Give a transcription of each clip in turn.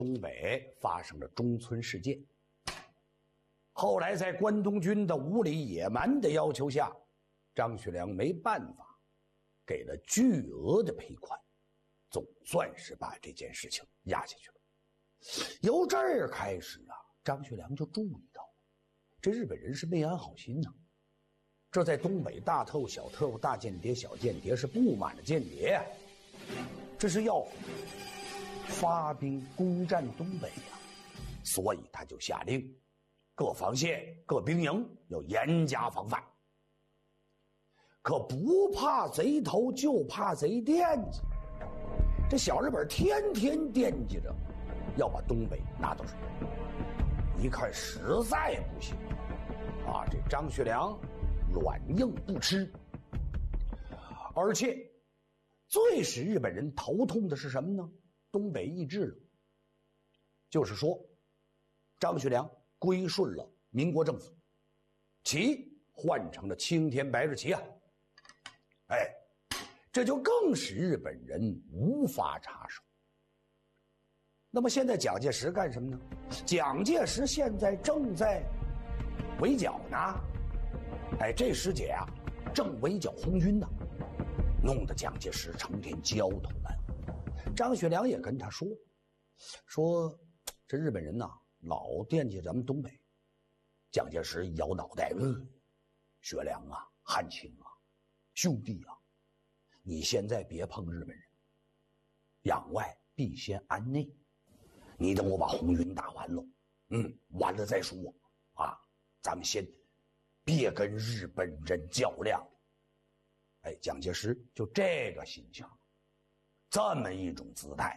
东北发生了中村事件。后来在关东军的无理野蛮的要求下，张学良没办法，给了巨额的赔款，总算是把这件事情压下去了。由这儿开始啊，张学良就注意到，这日本人是没安好心呐。这在东北大特务、小特务、大间谍、小间谍是布满了间谍呀，这是要发兵攻占东北呀，所以他就下令，各防线、各兵营要严加防范。可不怕贼头，就怕贼惦记。这小日本天天惦记着要把东北拿到手，一看实在不行啊，这张学良软硬不吃。而且最使日本人头痛的是什么呢？东北易帜了，就是说张学良归顺了民国政府，旗换成了青天白日旗啊！哎，这就更使日本人无法插手。那么现在蒋介石干什么呢？蒋介石现在正在围剿呢。哎，这时节啊，正围剿红军呢，弄得蒋介石成天焦头烂额。张学良也跟他说这日本人呐，老惦记咱们东北。蒋介石一摇脑袋，学良啊，汉卿啊，兄弟啊，你现在别碰日本人，攘外必先安内。你等我把红军打完了，完了再说啊，咱们先别跟日本人较量。哎，蒋介石就这个心情，这么一种姿态。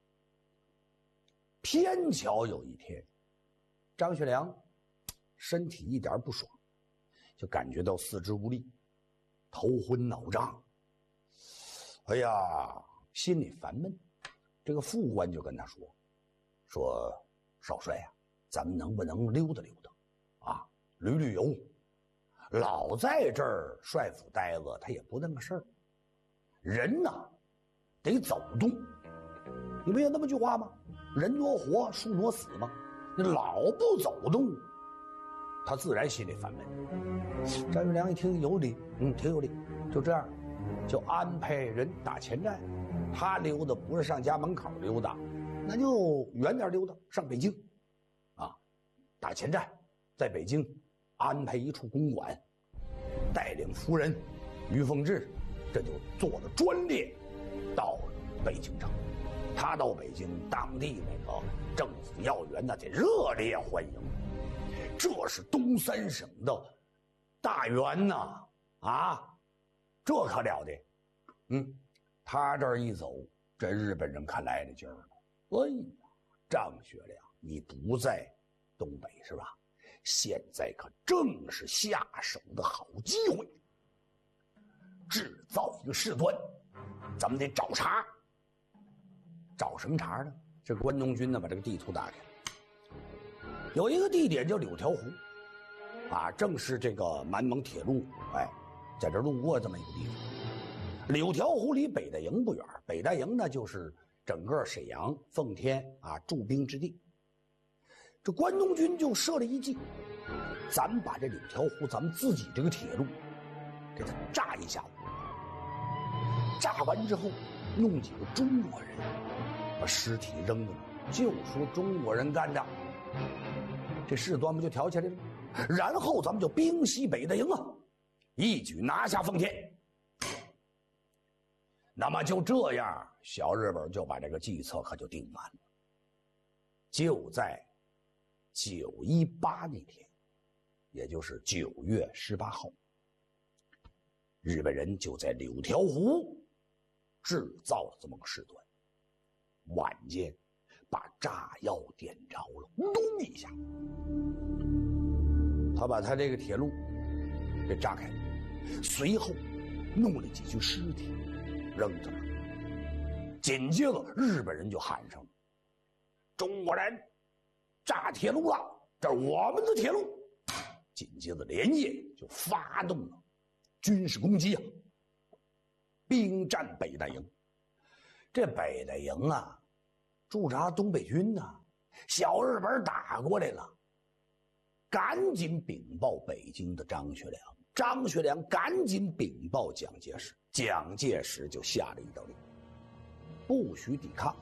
偏巧有一天，张学良身体一点不爽，就感觉到四肢无力，头昏脑胀，哎呀，心里烦闷。这个副官就跟他说少帅啊，咱们能不能溜达溜达啊，旅游，老在这儿帅府待着他也不那个事儿。人呢得走动，你没有那么句话吗？人挪活，树挪死吗？你老不走动，他自然心里烦闷。张学良一听有理，挺有理，就这样，就安排人打前站。他溜达不是上家门口溜达，那就远点溜达，上北京，啊，打前站，在北京安排一处公馆，带领夫人于凤至，这就坐了专列，到了北京城。他到北京，当地那个政府要员那得热烈欢迎。这是东三省的大员呐，啊，这可了得。他这儿一走，这日本人看来了劲儿了。哎呀，张学良，你不在东北是吧？现在可正是下手的好机会，制造一个事端，咱们得找茬。找什么茬呢？这关东军呢，把这个地图打开，有一个地点叫柳条湖，啊，正是这个满蒙铁路，在这路过这么一个地方。柳条湖离北戴营不远，北戴营呢就是整个沈阳、奉天啊驻兵之地。这关东军就设了一计，咱们把这柳条湖，咱们自己这个铁路，给它炸一下子，炸完之后，弄几个中国人把尸体扔了，就说中国人干的，这事端不就挑起来了？然后咱们就兵袭北戴营啊，一举拿下奉天。那么就这样，小日本就把这个计策可就定完了。就在918那天，也就是9月18号，日本人就在柳条湖制造了这么个事端。晚间把炸药点着了，咚一下，他把他这个铁路给炸开，随后弄了几具尸体扔着了。紧接着日本人就喊上，中国人炸铁路了，这是我们的铁路。紧接着连夜就发动了军事攻击啊，兵占北戴营。这北戴营啊， 驻扎东北军呢，小日本打过来了，赶紧禀报北京的张学良。张学良赶紧禀报蒋介石，蒋介石就下了一道令，不许抵抗。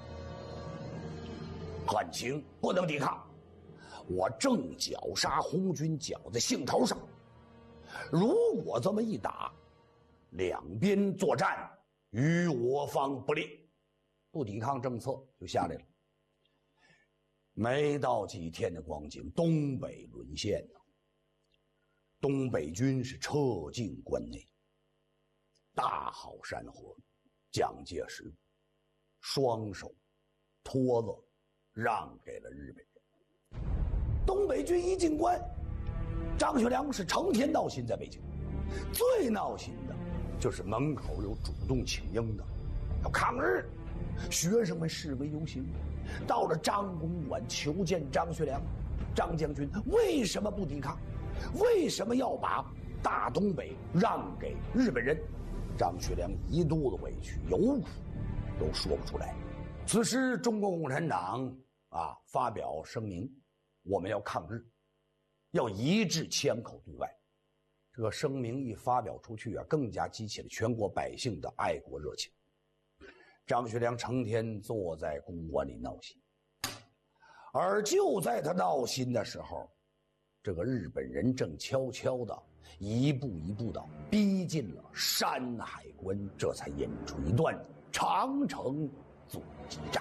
汉卿不能抵抗，我正绞杀红军绞在兴头上，如果这么一打，两边作战与我方不利，不抵抗政策就下来了。没到几天的光景，东北沦陷了，东北军是撤进关内。大好山河，蒋介石双手托子让给了日本人。东北军一进关，张学良是成天闹心在北京，最闹心的就是门口有主动请缨的，要抗日。学生们示威游行，到了张公馆求见张学良。张将军为什么不抵抗？为什么要把大东北让给日本人？张学良一肚子委屈，有苦都说不出来。此时，中国共产党发表声明，我们要抗日，要一致枪口对外。这个声明一发表出去更加激起了全国百姓的爱国热情。张学良成天坐在公馆里闹心，而就在他闹心的时候，这个日本人正悄悄的一步一步的逼近了山海关，这才引出一段长城阻击战。